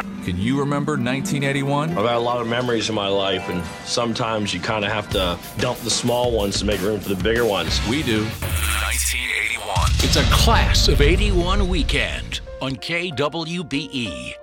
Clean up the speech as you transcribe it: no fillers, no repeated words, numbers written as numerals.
Can you remember 1981? I've got a lot of memories in my life, and sometimes you kind of have to dump the small ones to make room for the bigger ones. We do. 1981. It's a Class of 81 weekend on KWBE.